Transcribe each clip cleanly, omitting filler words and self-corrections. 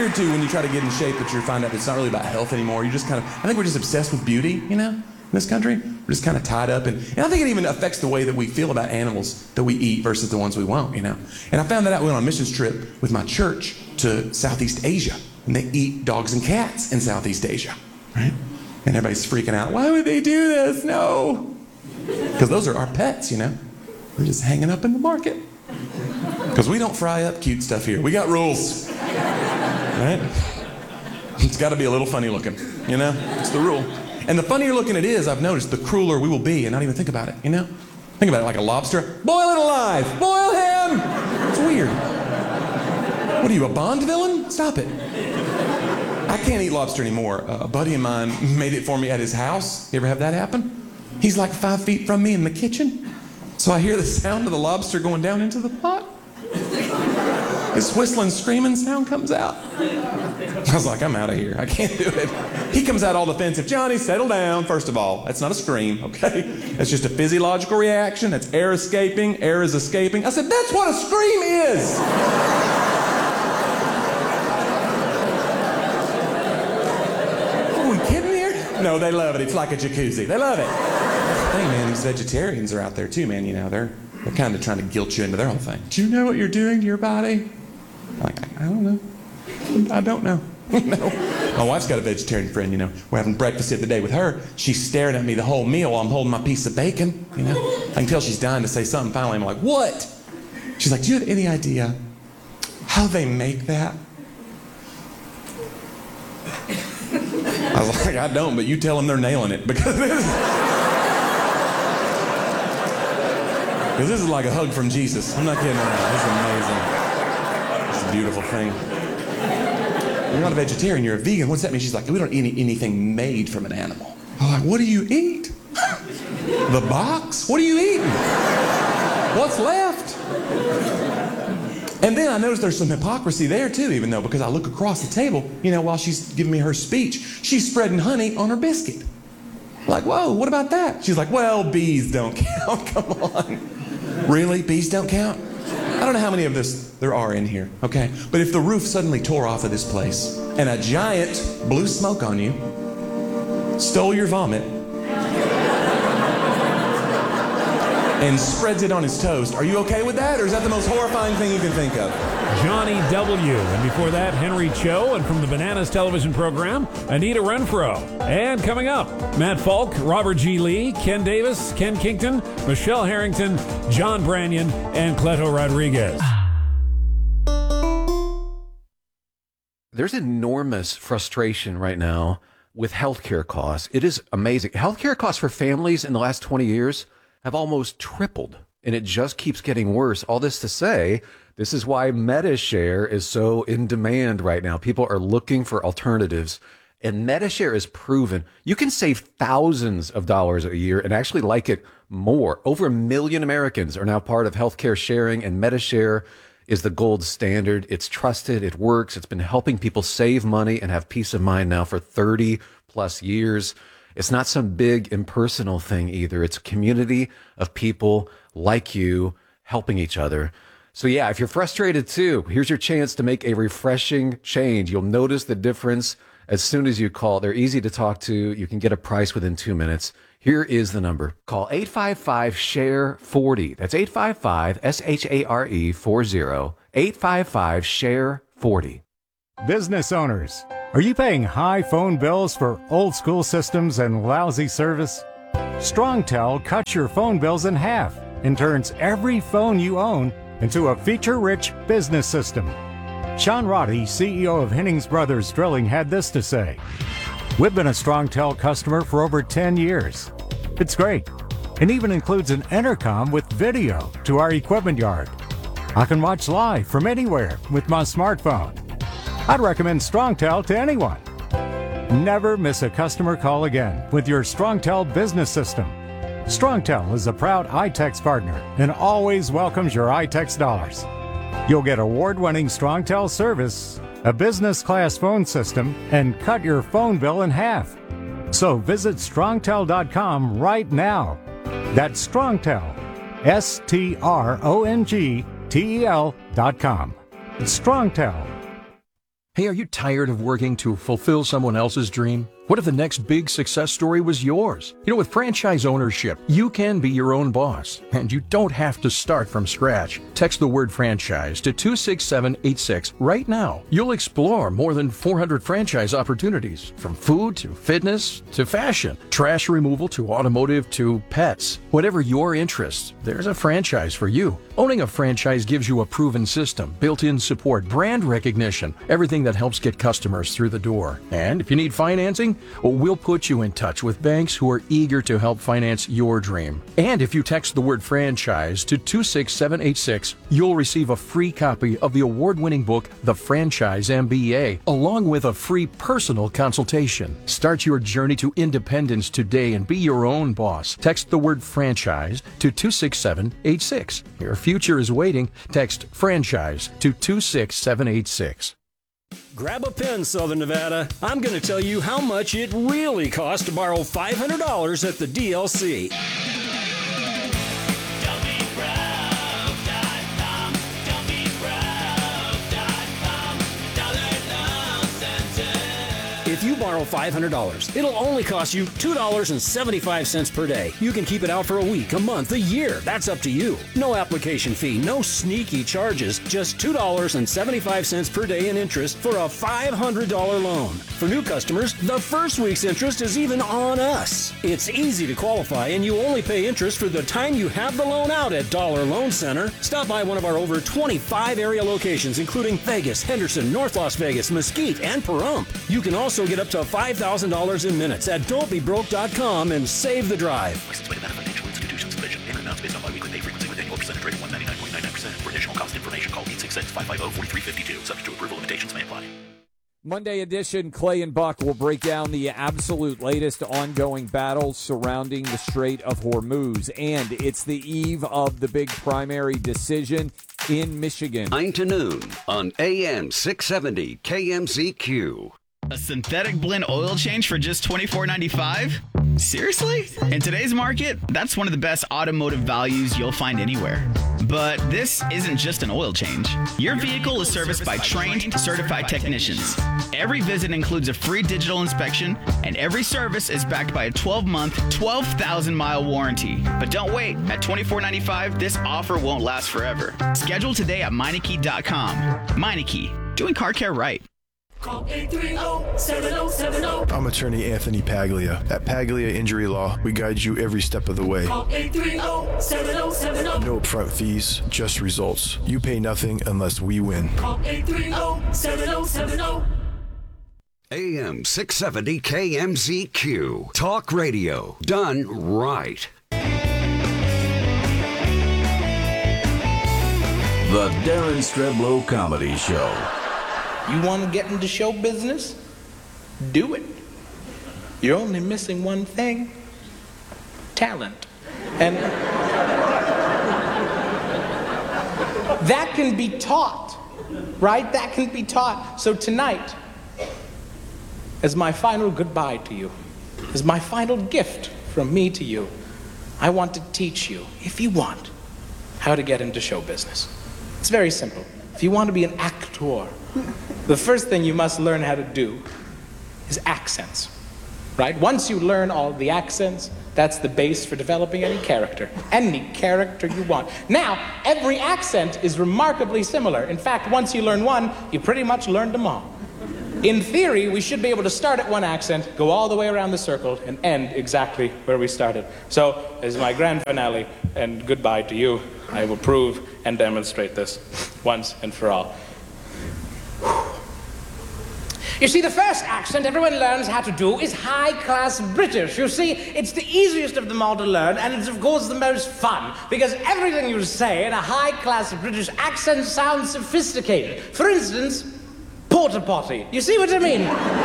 weird too when you try to get in shape that you find out it's not really about health anymore. You're just kind of, I think we're just obsessed with beauty, in this country. We're just kind of tied up. And I think it even affects the way that we feel about animals that we eat versus the ones we won't, And I found that out. We went on a missions trip with my church to Southeast Asia. And they eat dogs and cats in Southeast Asia, right? And everybody's freaking out. Why would they do this? No. Because those are our pets, We're just hanging up in the market. Because we don't fry up cute stuff here. We got rules, right? It's got to be a little funny looking, It's the rule. And the funnier looking it is, I've noticed, the crueler we will be and not even think about it, Think about it like a lobster. Boil it alive. Boil him. It's weird. What are you, a Bond villain? Stop it. I can't eat lobster anymore. A buddy of mine made it for me at his house. You ever have that happen? He's like 5 feet from me in the kitchen. So I hear the sound of the lobster going down into the pot. This whistling, screaming sound comes out. I was like, I'm out of here. I can't do it. He comes out all defensive. Johnny, settle down. First of all, that's not a scream, okay? That's just a physiological reaction. That's air escaping. Air is escaping. I said, that's what a scream is. Are we kidding here? No, they love it. It's like a jacuzzi. They love it. Hey, man, these vegetarians are out there too, man. They're kind of trying to guilt you into their whole thing. Do you know what you're doing to your body? I'm like, I don't know. I don't know. No. My wife's got a vegetarian friend, We're having breakfast the other day with her. She's staring at me the whole meal while I'm holding my piece of bacon, I can tell she's dying to say something. Finally, I'm like, what? She's like, do you have any idea how they make that? I was like, I don't, but you tell them they're nailing it because this is like a hug from Jesus. I'm not kidding around. This is amazing. It's a beautiful thing. You're not a vegetarian, you're a vegan. What's that mean? She's like, we don't eat anything made from an animal. I'm like, what do you eat? The box? What are you eating? What's left? And then I noticed there's some hypocrisy there too, even though, because I look across the table, while she's giving me her speech, she's spreading honey on her biscuit. Like, whoa, what about that? She's like, well, bees don't count. Come on. Really? Bees don't count? I don't know how many of this there are in here, okay? But if the roof suddenly tore off of this place and a giant blew smoke on you, stole your vomit, and spreads it on his toast, are you okay with that? Or is that the most horrifying thing you can think of? Johnny W. And before that, Henry Cho. And from the Bananas television program, Anita Renfro. And coming up, Matt Falk, Robert G. Lee, Ken Davis, Ken Kington, Michelle Harrington, John Branyan, and Cleto Rodriguez. There's enormous frustration right now with healthcare costs. It is amazing. Healthcare costs for families in the last 20 years have almost tripled, and it just keeps getting worse. All this to say, this is why MediShare is so in demand right now. People are looking for alternatives, and MediShare is proven. You can save thousands of dollars a year and actually like it more. Over 1 million Americans are now part of healthcare sharing, and MediShare is the gold standard. It's trusted. It works. It's been helping people save money and have peace of mind now for 30 plus years. It's not some big impersonal thing either. It's a community of people like you helping each other. So yeah, if you're frustrated too, here's your chance to make a refreshing change. You'll notice the difference as soon as you call. They're easy to talk to. You can get a price within 2 minutes. Here is the number. Call 855-SHARE-40. That's 855-SHARE-40. 855-SHARE-40. Business owners, are you paying high phone bills for old school systems and lousy service? StrongTel cuts your phone bills in half and turns every phone you own into a feature-rich business system. Sean Roddy, CEO of Hennings Brothers Drilling, had this to say. We've been a StrongTel customer for over 10 years. It's great. It even includes an intercom with video to our equipment yard. I can watch live from anywhere with my smartphone. I'd recommend StrongTel to anyone. Never miss a customer call again with your StrongTel business system. StrongTel is a proud iTex partner and always welcomes your iTex dollars. You'll get award-winning StrongTel service, a business-class phone system, and cut your phone bill in half. So visit StrongTel.com right now. That's StrongTel, StrongTel.com. StrongTel. Hey, are you tired of working to fulfill someone else's dream? What if the next big success story was yours? You know, with franchise ownership, you can be your own boss, and you don't have to start from scratch. Text the word franchise to 26786 right now. You'll explore more than 400 franchise opportunities, from food to fitness to fashion, trash removal to automotive to pets. Whatever your interests, there's a franchise for you. Owning a franchise gives you a proven system, built-in support, brand recognition, everything that helps get customers through the door. And if you need financing, we'll put you in touch with banks who are eager to help finance your dream. And if you text the word franchise to 26786, you'll receive a free copy of the award-winning book, The Franchise MBA, along with a free personal consultation. Start your journey to independence today and be your own boss. Text the word franchise to 26786. Your future is waiting. Text franchise to 26786. Grab a pen, Southern Nevada. I'm going to tell you how much it really costs to borrow $500 at the DLC. If you borrow $500, it'll only cost you $2.75 per day. You can keep it out for a week, a month, a year. That's up to you. No application fee, no sneaky charges, just $2.75 per day in interest for a $500 loan. For new customers, the first week's interest is even on us. It's easy to qualify, and you only pay interest for the time you have the loan out at Dollar Loan Center. Stop by one of our over 25 area locations, including Vegas, Henderson, North Las Vegas, Mesquite, and Pahrump. You can also get up to $5,000 in minutes at don'tbebroke.com and save the drive. License by Nevada Financial Institutions Convention. Payment amounts based on biweekly pay frequency with annual percentage rate of 199.99%. For additional cost information, call 866-550-4352. Subject to approval, limitations may apply. Monday edition, Clay and Buck will break down the absolute latest ongoing battles surrounding the Strait of Hormuz. And it's the eve of the big primary decision in Michigan. 9 to noon on AM 670 KMZQ. A synthetic blend oil change for just $24.95? Seriously? In today's market, that's one of the best automotive values you'll find anywhere. But this isn't just an oil change. Your vehicle is serviced by trained, certified technicians. Every visit includes a free digital inspection, and every service is backed by a 12-month, 12,000-mile warranty. But don't wait. At $24.95, this offer won't last forever. Schedule today at Meineke.com. Meineke, doing car care right. Call 830-7070. I'm attorney Anthony Paglia. At Paglia Injury Law, we guide you every step of the way. Call 830-7070. No upfront fees, just results. You pay nothing unless we win. Call 830-7070. AM 670 KMZQ. Talk radio done right. The Darren Streblow Comedy Show. You want to get into show business? Do it. You're only missing one thing: talent. And that can be taught, right? That can be taught. So tonight, as my final goodbye to you, as my final gift from me to you, I want to teach you, if you want, how to get into show business. It's very simple. If you want to be an actor, the first thing you must learn how to do is accents, right? Once you learn all the accents, that's the base for developing any character you want. Now, every accent is remarkably similar. In fact, once you learn one, you pretty much learned them all. In theory, we should be able to start at one accent, go all the way around the circle, and end exactly where we started. So, as my grand finale and goodbye to you, I will prove and demonstrate this once and for all. You see, the first accent everyone learns how to do is high-class British. You see, it's the easiest of them all to learn, and it's, of course, the most fun, because everything you say in a high-class British accent sounds sophisticated. For instance, porta potty. You see what I mean?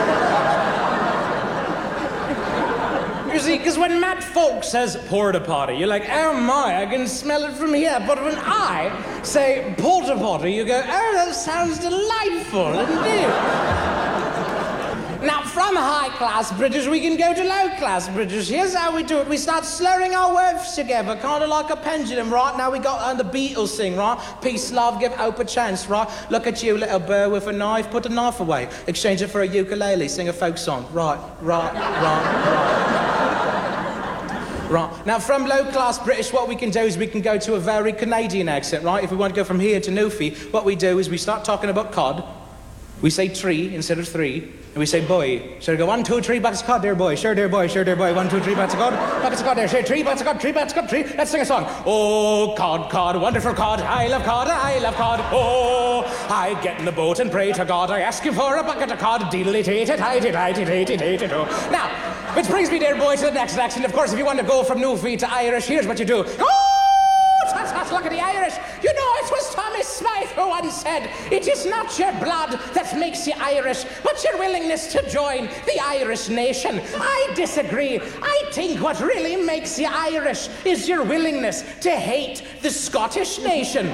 You see, because when Matt Folk says porta potty, you're like, oh my, I can smell it from here. But when I say porta potty, you go, oh, that sounds delightful indeed. Now, from high-class British, we can go to low-class British. Here's how we do it. We start slurring our words together, kind of like a pendulum, right? Now we got the Beatles sing, right? Peace, love, give hope a chance, right? Look at you, little bird with a knife, put the knife away. Exchange it for a ukulele, sing a folk song. Right. Right. Now, from low-class British, what we can do is we can go to a very Canadian accent, right? If we want to go from here to Newfie, what we do is we start talking about cod. We say tree instead of three, and we say boy. So we go 1, 2, 3 buckets of cod, dear boy. Sure, dear boy, sure, dear boy. 1, 2, 3 buckets of cod, buckets of cod, there. Sure, 3 buckets of cod, 3 buckets of cod, 3. Let's sing a song. Oh, cod, cod, wonderful cod. I love cod, I love cod. Oh, I get in the boat and pray to God. I ask him for a bucket of cod. Diddly-dee-dee-dee-dee-dee-dee-dee-dee. Now, which brings me, dear boy, to the next accent. Of course, if you want to go from Newfie to Irish, here's what you do. Oh, look at the Irish. You know, it was Thomas Smythe who once said, it is not your blood that makes you Irish, but your willingness to join the Irish nation. I disagree. I think what really makes you Irish is your willingness to hate the Scottish nation.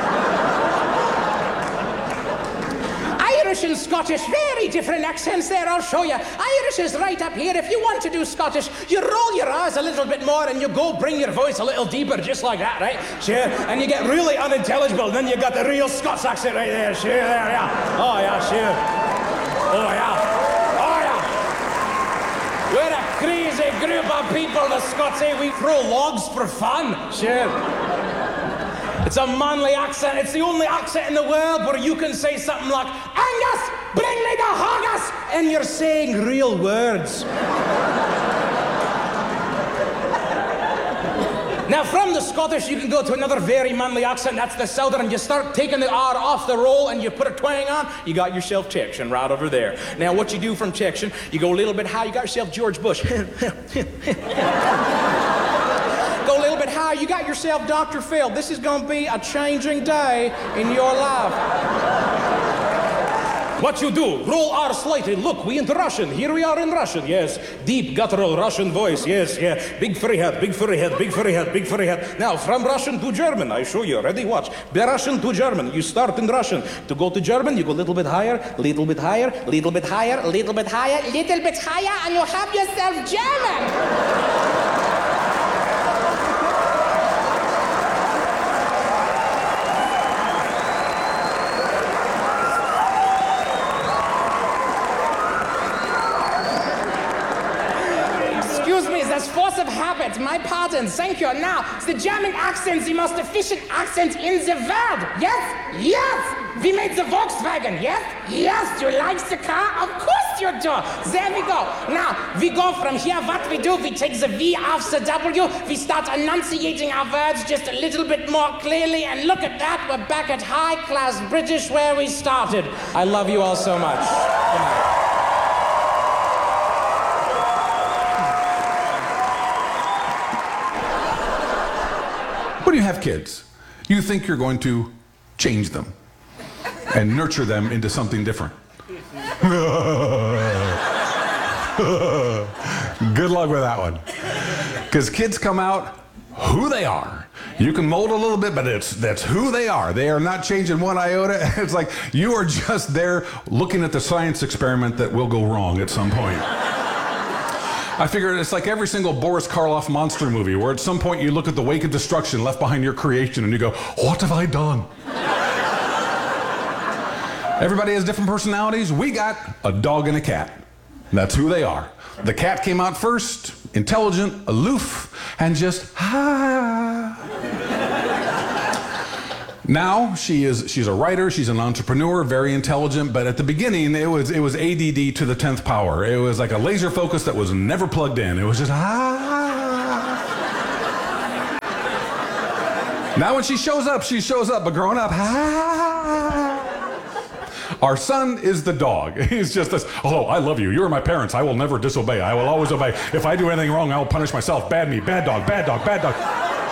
Irish and Scottish, very different accents there, I'll show you. Irish is right up here. If you want to do Scottish, you roll your R's a little bit more and you go bring your voice a little deeper, just like that, right? Sure. And you get really unintelligible, then you got the real Scots accent right there. Sure, there, yeah. Oh, yeah, sure. Oh, yeah. Oh, yeah. We're a crazy group of people, the Scots, eh? We throw logs for fun. Sure. It's a manly accent. It's the only accent in the world where you can say something like, Angus, bring me the haggis, and you're saying real words. Now, from the Scottish, you can go to another very manly accent. That's the Southern. You start taking the R off the roll and you put a twang on, you got yourself Texan right over there. Now, what you do from Texan, you go a little bit high, you got yourself George Bush. Go a little bit higher, you got yourself Dr. Phil. This is going to be a changing day in your life. What you do, roll R slightly. Look, we into Russian. Here we are in Russian, yes. Deep, guttural Russian voice, yes, yeah. Big furry head, big furry head, big furry head, big furry head. Now, from Russian to German, I show you. Ready, watch. Russian to German. You start in Russian. To go to German, you go a little bit higher, little bit higher, little bit higher, little bit higher, little bit higher, and you have yourself German. Force of habit, my pardon, thank you. Now, it's the German accent, the most efficient accent in the world. Yes? Yes! We made the Volkswagen, yes? Yes, you like the car? Of course you do. There we go. Now, we go from here, what we do, we take the V off the W, we start enunciating our words just a little bit more clearly, and look at that, we're back at high-class British where we started. I love you all so much. Good night. When you have kids, you think you're going to change them and nurture them into something different. Good luck with that one. Because kids come out who they are. You can mold a little bit, but that's who they are. They are not changing one iota. It's like you are just there looking at the science experiment that will go wrong at some point. I figure it's like every single Boris Karloff monster movie where at some point you look at the wake of destruction left behind your creation and you go, what have I done? Everybody has different personalities. We got a dog and a cat. That's who they are. The cat came out first, intelligent, aloof, and just, Now she's a writer, she's an entrepreneur, very intelligent, but at the beginning it was ADD to the 10th power. It was like a laser focus that was never plugged in. It was just Now when she shows up, but growing up, Our son is the dog. He's just this, oh, I love you. You're my parents. I will never disobey. I will always obey. If I do anything wrong, I will punish myself. Bad me, bad dog, bad dog, bad dog.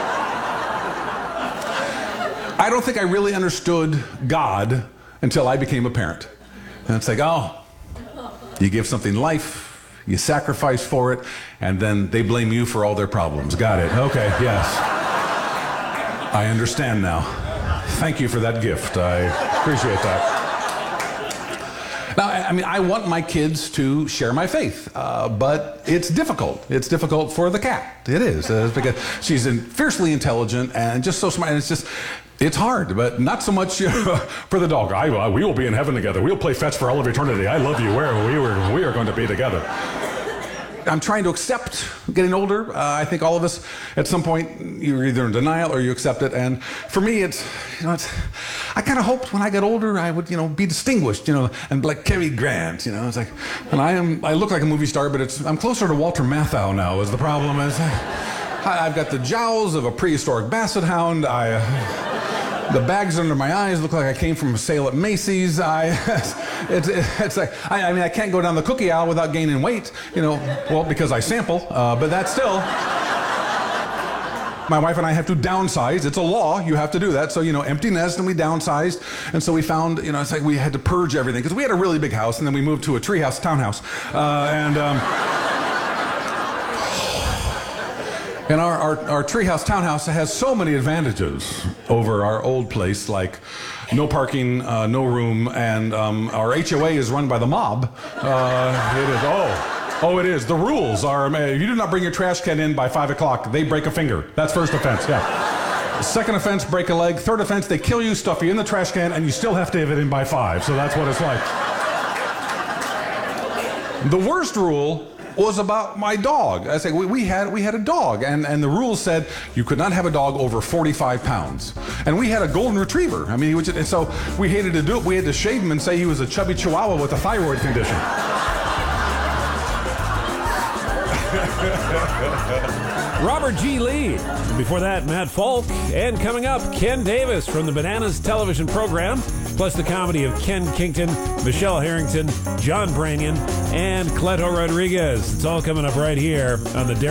I don't think I really understood God until I became a parent. And it's like, oh, you give something life, you sacrifice for it, and then they blame you for all their problems. Got it. Okay, yes. I understand now. Thank you for that gift. I appreciate that. Now, I mean, I want my kids to share my faith, but it's difficult. It's difficult for the cat. It is, because she's fiercely intelligent and just so smart. And it's hard, but not so much for the dog. We will be in heaven together. We'll play fetch for all of eternity. I love you. We are going to be together. I'm trying to accept getting older. I think all of us, at some point, you're either in denial or you accept it. And for me, I kind of hoped when I got older, I would, be distinguished, and like Cary Grant, it's like, and I look like a movie star, but I'm closer to Walter Matthau now. Is the problem is I've got the jowls of a prehistoric basset hound. The bags under my eyes look like I came from a sale at Macy's. It's like, I can't go down the cookie aisle without gaining weight, well, because I sample, but that's still. My wife and I have to downsize. It's a law. You have to do that. So, empty nest, and we downsized. And so we found, it's like we had to purge everything because we had a really big house, and then we moved to a treehouse townhouse. And our treehouse townhouse has so many advantages over our old place, like no parking, no room, and our HOA is run by the mob. It is. Oh, it is. The rules are, if you do not bring your trash can in by 5 o'clock, they break a finger. That's first offense, yeah. Second offense, break a leg. Third offense, they kill you, stuff you in the trash can, and you still have to have it in by 5. So that's what it's like. The worst rule was about my dog. I say we had a dog, and the rules said you could not have a dog over 45 pounds. And we had a golden retriever. I mean, and so we hated to do it. We had to shave him and say he was a chubby chihuahua with a thyroid condition. Robert G. Lee. Before that, Matt Falk. And coming up, Ken Davis from the Bananas television program, plus the comedy of Ken Kington, Michelle Harrington, John Branyan, and Cleto Rodriguez. It's all coming up right here on the